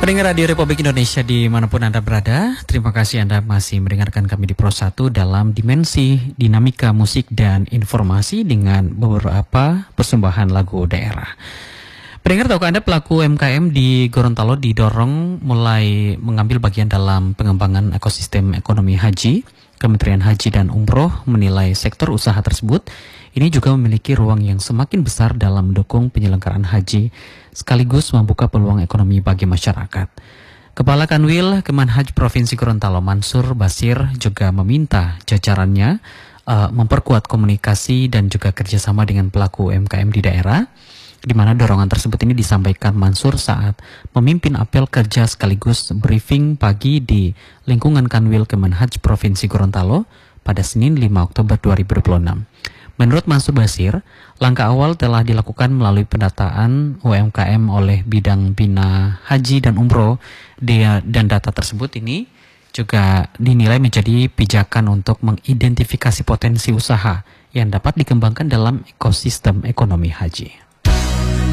Pendengar Radio Republik Indonesia dimanapun Anda berada, terima kasih Anda masih mendengarkan kami di Pro 1 dalam dimensi dinamika musik dan informasi dengan beberapa persembahan lagu daerah. Pendengar, tahukah Anda pelaku UMKM di Gorontalo didorong mulai mengambil bagian dalam pengembangan ekosistem ekonomi haji? Kementerian Haji dan Umroh menilai sektor usaha tersebut ini juga memiliki ruang yang semakin besar dalam mendukung penyelenggaraan haji sekaligus membuka peluang ekonomi bagi masyarakat. Kepala Kanwil Kemenhaj Provinsi Gorontalo Mansur Basir juga meminta jajarannya memperkuat komunikasi dan juga kerjasama dengan pelaku UMKM di daerah, di mana dorongan tersebut ini disampaikan Mansur saat memimpin apel kerja sekaligus briefing pagi di lingkungan Kanwil Kemenhaj Provinsi Gorontalo pada Senin 5 Oktober 2026. Menurut Mansur Basir, langkah awal telah dilakukan melalui pendataan UMKM oleh bidang bina haji dan umroh, dan data tersebut ini juga dinilai menjadi pijakan untuk mengidentifikasi potensi usaha yang dapat dikembangkan dalam ekosistem ekonomi haji.